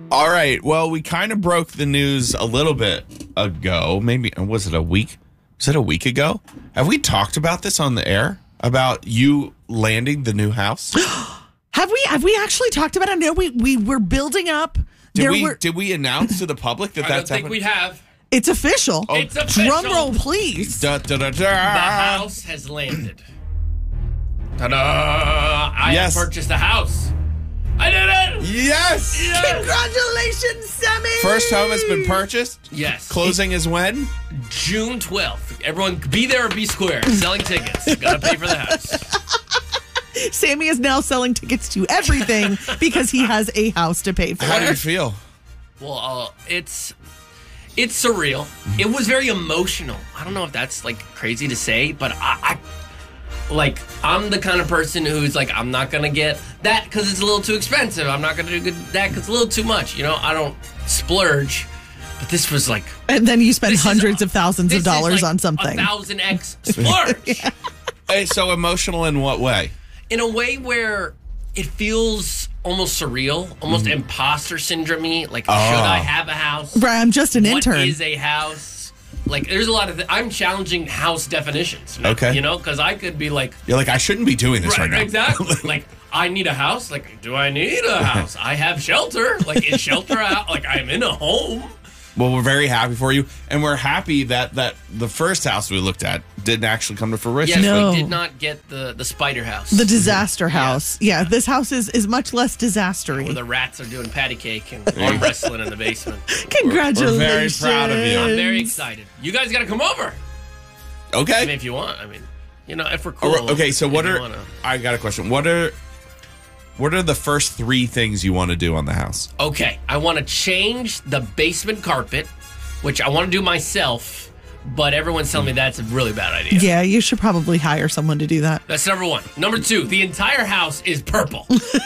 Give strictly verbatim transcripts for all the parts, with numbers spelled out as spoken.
All right. Well, we kind of broke the news a little bit ago. Maybe, was it a week? Was it a week ago? Have we talked about this on the air? About you landing the new house? Have we Have we actually talked about it? No, we, we were building up. Did there we were, Did we announce to the public that I that's don't think happening? we have. It's official. Oh, it's official. Drum roll, please. Da, da, da, da. The house has landed. Ta-da! I Yes. have purchased a house. I did it! Yes! Congratulations, Sammy. First home has been purchased. Yes. Closing is when? June twelfth. Everyone be there or be square. Selling tickets. Gotta pay for the house. Sammy is now selling tickets to everything because he has a house to pay for. How do you feel? Well, uh, it's it's surreal. It was very emotional. I don't know if that's like crazy to say, but I, I like I'm the kind of person who's like I'm not gonna get that because it's a little too expensive. I'm not gonna do good that because it's a little too much. You know, I don't splurge. But this was like, and then you spend this is- hundreds of thousands this of dollars is like on something. A thousand x splurge. Hey, so emotional in what way? In a way where it feels almost surreal, almost imposter syndrome-y. Like, Oh. should I have a house? Right, I'm just an What intern. is a house? Like, there's a lot of... Th- I'm challenging house definitions. Okay. You know, because I could be like... You're like, I shouldn't be doing this right, now. Exactly. Like, I need a house. Like, do I need a house? I have shelter. Like, is shelter out? Like, I'm in a home. Well, we're very happy for you, and we're happy that, that the first house we looked at didn't actually come to fruition. Yes, No. we did not get the, the spider house. The disaster house. Yeah, this house is, is much less disastery. where the rats are doing patty cake and arm wrestling in the basement. Congratulations. We're very proud of you. I'm very excited. You guys got to come over. I mean, Okay. if you want. I mean, you know, if we're cool. Oh, okay, so if what you are... wanna- I got a question. What are... What are the first three things you want to do on the house? Okay, I want to change the basement carpet, which I want to do myself, but everyone's telling me that's a really bad idea. Yeah, you should probably hire someone to do that. That's number one. Number two, the entire house is purple. So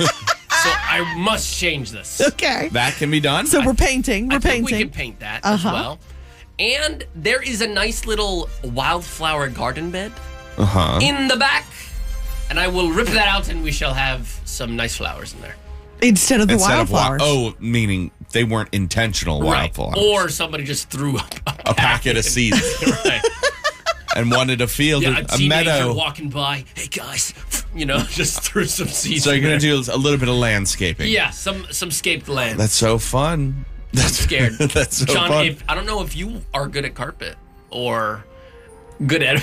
I must change this. Okay. That can be done? So we're painting. We're I think painting. we can paint that Uh-huh. as well. And there is a nice little wildflower garden bed Uh-huh. in the back. And I will rip that out and we shall have some nice flowers in there. Instead of the Instead of wildflowers. wi- oh, meaning they weren't intentional wildflowers. Or somebody just threw a, a, a packet of seeds right. and wanted a field, Yeah, a a, teenager meadow. walking by. Hey guys, you know, just threw some seeds. So you're in going to there. do a little bit of landscaping. Yeah, some some scaped land. That's so fun. That's I'm scared. That's so John, fun. If, I don't know if you are good at carpet or good at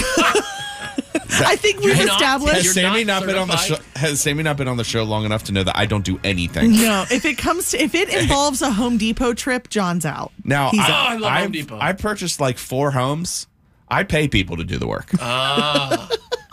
I think we've You're not- established. has you're Sammy not not, been on the show? certified? Has Sammy not been on the show long enough to know that I don't do anything? No, if it comes to if it involves a Home Depot trip, John's out. Now, He's I, out. Oh, I love Home I've- Depot. I purchased like four homes. I pay people to do the work. Ah.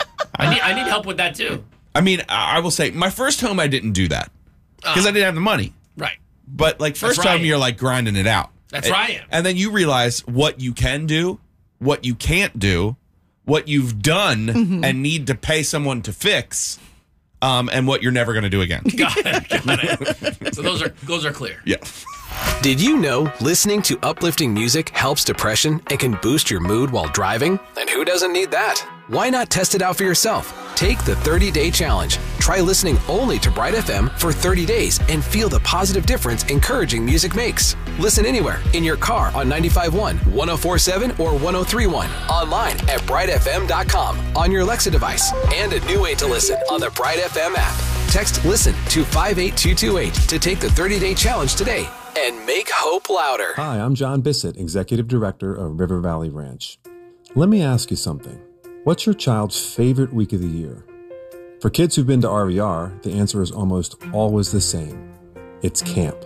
I need I need help with that too. I mean, I I will say, my first home, I didn't do that because I didn't have the money. Right. But like first That's home, right. you're like grinding it out. That's and, right I am. And then you realize what you can do, what you can't do, what you've done Mm-hmm. and need to pay someone to fix, um, and what you're never going to do again. Got it. Got it. So those are those are clear. Yeah. Did you know listening to uplifting music helps depression and can boost your mood while driving? And who doesn't need that? Why not test it out for yourself? Take the thirty-day challenge. Try listening only to Bright F M for thirty days and feel the positive difference encouraging music makes. Listen anywhere, in your car on ninety-five point one, one oh four point seven, or one oh three point one. Online at bright f m dot com, on your Alexa device, and a new way to listen on the Bright F M app. Text LISTEN to five eight two two eight to take the thirty-day challenge today and make hope louder. Hi, I'm John Bissett, Executive Director of River Valley Ranch. Let me ask you something. What's your child's favorite week of the year? For kids who've been to R V R, the answer is almost always the same. It's camp.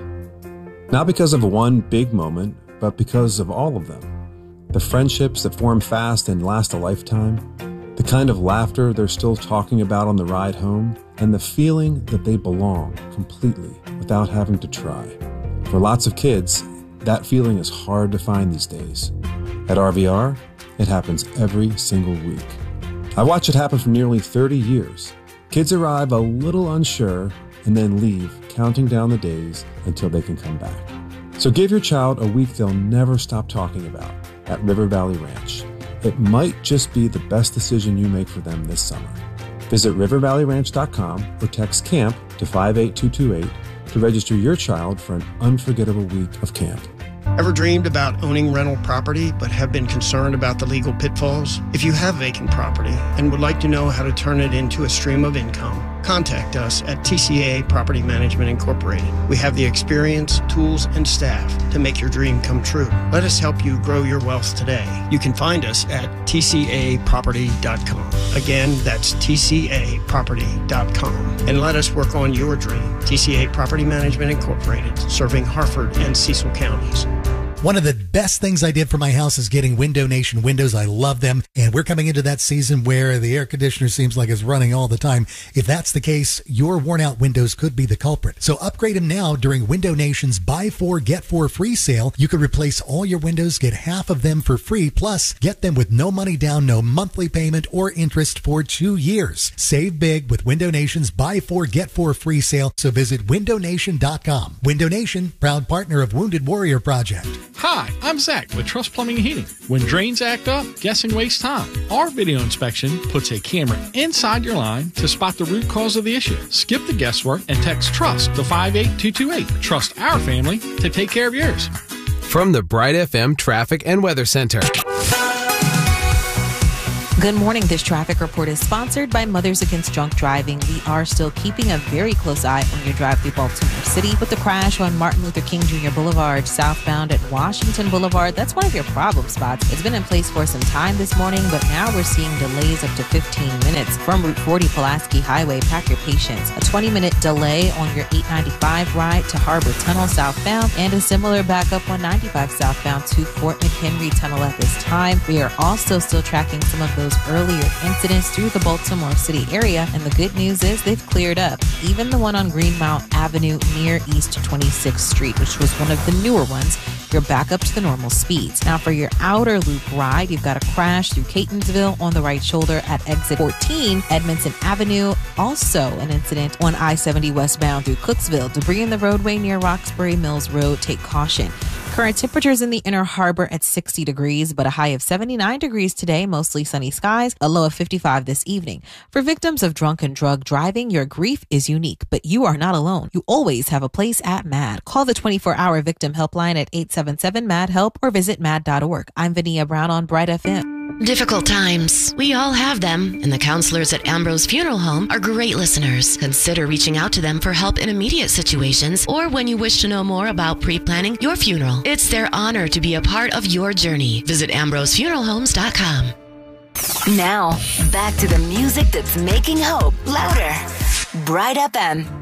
Not because of one big moment, but because of all of them. The friendships that form fast and last a lifetime, the kind of laughter they're still talking about on the ride home, and the feeling that they belong completely without having to try. For lots of kids, that feeling is hard to find these days. At R V R, it happens every single week. I watch it happen for nearly thirty years. Kids arrive a little unsure and then leave, counting down the days until they can come back. So give your child a week they'll never stop talking about at River Valley Ranch. It might just be the best decision you make for them this summer. Visit river valley ranch dot com or text CAMP to five eight two two eight to register your child for an unforgettable week of camp. Ever dreamed about owning rental property but have been concerned about the legal pitfalls? If you have vacant property and would like to know how to turn it into a stream of income, contact us at T C A Property Management Incorporated. We have the experience, tools, and staff to make your dream come true. Let us help you grow your wealth today. You can find us at T C A property dot com. Again, that's T C A property dot com. And let us work on your dream. T C A Property Management Incorporated, serving Harford and Cecil counties. One of the best things I did for my house is getting Window Nation windows. I love them. And we're coming into that season where the air conditioner seems like it's running all the time. If that's the case, your worn out windows could be the culprit. So upgrade them now during Window Nation's buy four, get four free sale. You could replace all your windows, get half of them for free, plus get them with no money down, no monthly payment or interest for two years. Save big with Window Nation's buy four, get four free sale. So visit window nation dot com. Window Nation, proud partner of Wounded Warrior Project. Hi, I'm Zach with Trust Plumbing and Heating. When drains act up, guessing wastes time. Our video inspection puts a camera inside your line to spot the root cause of the issue. Skip the guesswork and text TRUST to five eight two two eight. Trust our family to take care of yours. From the Bright F M Traffic and Weather Center. Good morning. This traffic report is sponsored by Mothers Against Drunk Driving. We are still keeping a very close eye on your drive through Baltimore City with the crash on Martin Luther King Junior Boulevard, southbound at Washington Boulevard. That's one of your problem spots. It's been in place for some time this morning, but now we're seeing delays up to fifteen minutes. From Route forty Pulaski Highway, pack your patience. A twenty minute delay on your eight ninety-five ride to Harbor Tunnel southbound, and a similar backup on ninety-five southbound to Fort McHenry Tunnel at this time. We are also still tracking some of those earlier incidents through the Baltimore City area, and the good news is they've cleared up. Even the one on Greenmount Avenue near East twenty-sixth Street, which was one of the newer ones, you're back up to the normal speeds. Now for your outer loop ride, you've got a crash through Catonsville on the right shoulder at exit fourteen, Edmondson Avenue. Also an incident on I seventy westbound through Cooksville. Debris in the roadway near Roxbury Mills Road. Take caution. Current temperatures in the Inner Harbor at sixty degrees, but a high of seventy-nine degrees today, mostly sunny skies, a low of fifty-five this evening. For victims of drunk and drug driving, your grief is unique, but you are not alone. You always have a place at MAD. Call the twenty-four hour victim helpline at eight seven seven M A D HELP or visit mad dot org. I'm Vania Brown on Bright F M. Difficult times. We all have them, and the counselors at Ambrose Funeral Home are great listeners. Consider reaching out to them for help in immediate situations or when you wish to know more about pre-planning your funeral. It's their honor to be a part of your journey. Visit ambrose funeral homes dot com. Now, back to the music that's making hope louder. Bright F M.